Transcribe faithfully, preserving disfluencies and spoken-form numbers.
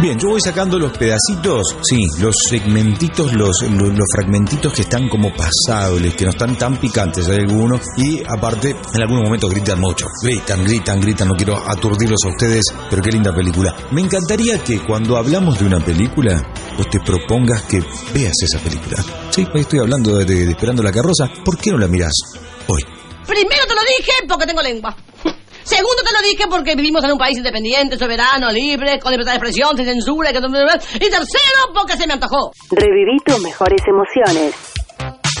Bien, yo voy sacando los pedacitos, sí, los segmentitos, los, los, los fragmentitos que están como pasables, que no están tan picantes, hay algunos, y aparte, en algunos momentos gritan mucho, gritan, gritan, gritan, no quiero aturdirlos a ustedes, pero qué linda película. Me encantaría que cuando hablamos de una película, vos te propongas que veas esa película. Sí, hoy estoy hablando de, de, de Esperando la carroza, ¿por qué no la mirás hoy? Primero te lo dije porque tengo lengua. Segundo te lo dije porque vivimos en un país independiente, soberano, libre, con libertad de expresión, sin censura. Y tercero porque se me antojó. Reviví tus mejores emociones.